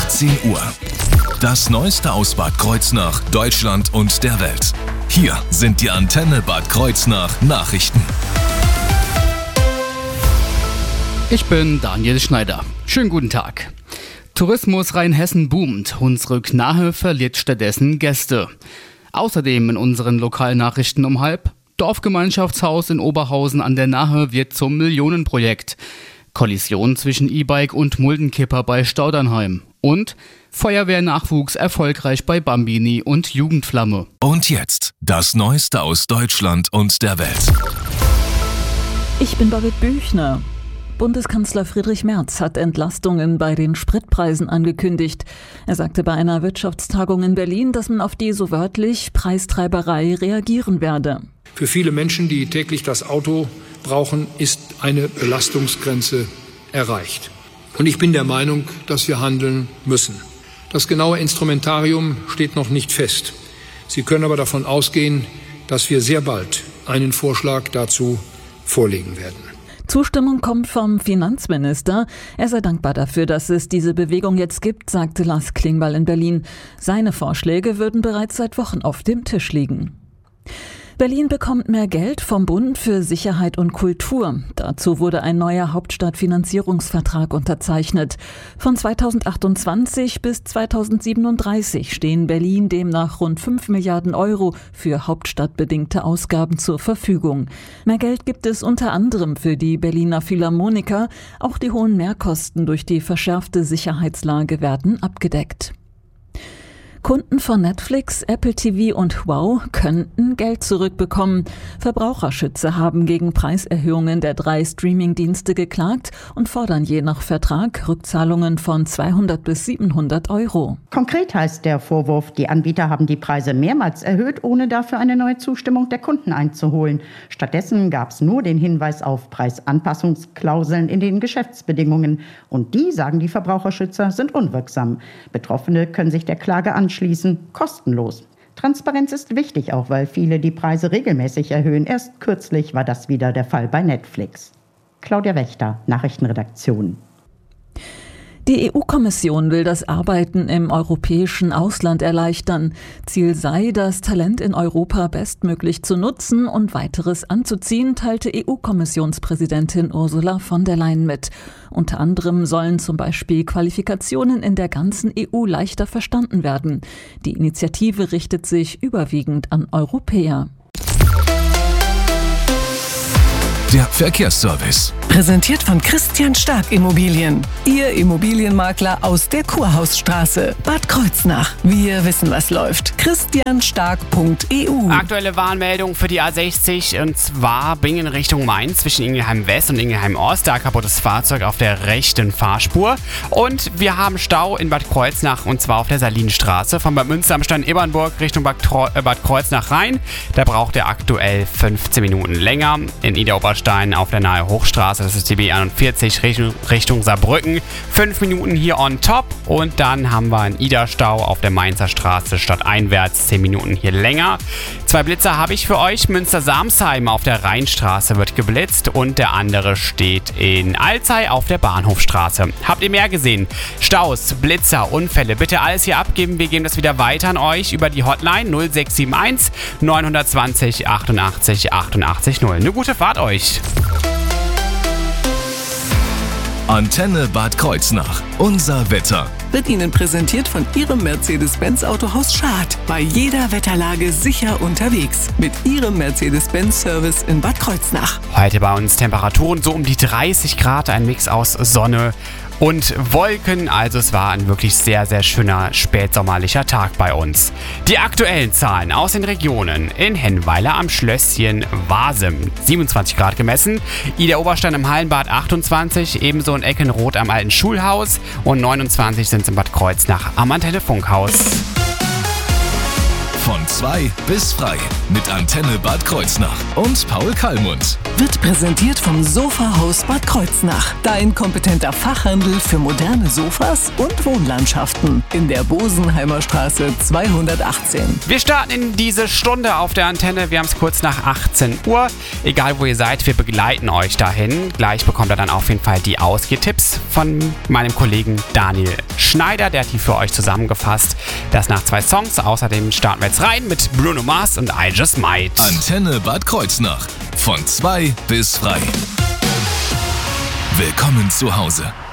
18 Uhr. Das Neueste aus Bad Kreuznach, Deutschland und der Welt. Hier sind die Antenne Bad Kreuznach Nachrichten. Ich bin Daniel Schneider. Schönen guten Tag. Tourismus Rheinhessen boomt. Hunsrück Nahe verliert stattdessen Gäste. Außerdem in unseren Lokalnachrichten um 12:30. Dorfgemeinschaftshaus in Oberhausen an der Nahe wird zum Millionenprojekt. Kollision zwischen E-Bike und Muldenkipper bei Staudernheim. Und Feuerwehrnachwuchs erfolgreich bei Bambini und Jugendflamme. Und jetzt das Neueste aus Deutschland und der Welt. Ich bin Birgit Büchner. Bundeskanzler Friedrich Merz hat Entlastungen bei den Spritpreisen angekündigt. Er sagte bei einer Wirtschaftstagung in Berlin, dass man auf die, so wörtlich, Preistreiberei reagieren werde. Für viele Menschen, die täglich das Auto brauchen, ist eine Belastungsgrenze erreicht. Und ich bin der Meinung, dass wir handeln müssen. Das genaue Instrumentarium steht noch nicht fest. Sie können aber davon ausgehen, dass wir sehr bald einen Vorschlag dazu vorlegen werden. Zustimmung kommt vom Finanzminister. Er sei dankbar dafür, dass es diese Bewegung jetzt gibt, sagte Lars Klingbeil in Berlin. Seine Vorschläge würden bereits seit Wochen auf dem Tisch liegen. Berlin bekommt mehr Geld vom Bund für Sicherheit und Kultur. Dazu wurde ein neuer Hauptstadtfinanzierungsvertrag unterzeichnet. Von 2028 bis 2037 stehen Berlin demnach rund 5 Milliarden Euro für hauptstadtbedingte Ausgaben zur Verfügung. Mehr Geld gibt es unter anderem für die Berliner Philharmoniker. Auch die hohen Mehrkosten durch die verschärfte Sicherheitslage werden abgedeckt. Kunden von Netflix, Apple TV und Wow könnten Geld zurückbekommen. Verbraucherschützer haben gegen Preiserhöhungen der 3 Streamingdienste geklagt und fordern je nach Vertrag Rückzahlungen von 200 bis 700 Euro. Konkret heißt der Vorwurf, die Anbieter haben die Preise mehrmals erhöht, ohne dafür eine neue Zustimmung der Kunden einzuholen. Stattdessen gab es nur den Hinweis auf Preisanpassungsklauseln in den Geschäftsbedingungen. Und die, sagen die Verbraucherschützer, sind unwirksam. Betroffene können sich der Klage anschließen, kostenlos. Transparenz ist wichtig, auch weil viele die Preise regelmäßig erhöhen. Erst kürzlich war das wieder der Fall bei Netflix. Claudia Wächter, Nachrichtenredaktion. Die EU-Kommission will das Arbeiten im europäischen Ausland erleichtern. Ziel sei, das Talent in Europa bestmöglich zu nutzen und weiteres anzuziehen, teilte EU-Kommissionspräsidentin Ursula von der Leyen mit. Unter anderem sollen zum Beispiel Qualifikationen in der ganzen EU leichter verstanden werden. Die Initiative richtet sich überwiegend an Europäer. Der Verkehrsservice. Präsentiert von Christian Stark Immobilien. Ihr Immobilienmakler aus der Kurhausstraße. Bad Kreuznach. Wir wissen, was läuft. christianstark.eu. Aktuelle Warnmeldung für die A60 und zwar Bingen Richtung Mainz zwischen Ingelheim West und Ingelheim Ost. Da kaputtes Fahrzeug auf der rechten Fahrspur. Und wir haben Stau in Bad Kreuznach und zwar auf der Salinstraße von Bad Münster am Stein-Ebernburg Richtung Bad Kreuznach rein. Da braucht ihr aktuell 15 Minuten länger. In Ida-Oberstein auf der Nahe Hochstraße, das ist die B41 Richtung Saarbrücken. 5 Minuten hier on top und dann haben wir einen Ida-Stau auf der Mainzer Straße stadteinwärts 10 Minuten hier länger. 2 Blitzer habe ich für euch. Münster-Samsheim auf der Rheinstraße wird geblitzt und der andere steht in Alzey auf der Bahnhofstraße. Habt ihr mehr gesehen? Staus, Blitzer, Unfälle, bitte alles hier abgeben. Wir geben das wieder weiter an euch über die Hotline 0671 920 88 88 0. Eine gute Fahrt euch! Antenne Bad Kreuznach. Unser Wetter. Wird Ihnen präsentiert von Ihrem Mercedes-Benz Autohaus Schad. Bei jeder Wetterlage sicher unterwegs. Mit Ihrem Mercedes-Benz-Service in Bad Kreuznach. Heute bei uns Temperaturen so um die 30 Grad, ein Mix aus Sonne und Wolken. Also es war ein wirklich sehr, sehr schöner spätsommerlicher Tag bei uns. Die aktuellen Zahlen aus den Regionen: in Hennweiler am Schlösschen Wasem 27 Grad gemessen, Ida Oberstein am Hallenbad 28, ebenso in Eckenroth am Alten Schulhaus und 29 sind es in Bad Kreuznach am Antenne Funkhaus. Von 2 bis frei mit Antenne Bad Kreuznach und Paul Kallmund. Wird präsentiert vom Sofahaus Bad Kreuznach. Dein kompetenter Fachhandel für moderne Sofas und Wohnlandschaften. In der Bosenheimer Straße 218. Wir starten in diese Stunde auf der Antenne. Wir haben es kurz nach 18 Uhr. Egal wo ihr seid, wir begleiten euch dahin. Gleich bekommt ihr dann auf jeden Fall die Ausgehtipps von meinem Kollegen Daniel Schneider. Der hat die für euch zusammengefasst. Das nach 2 Songs. Außerdem starten wir jetzt rein mit Bruno Mars und I Just Might. Antenne Bad Kreuznach. Von 2 bis frei. Willkommen zu Hause.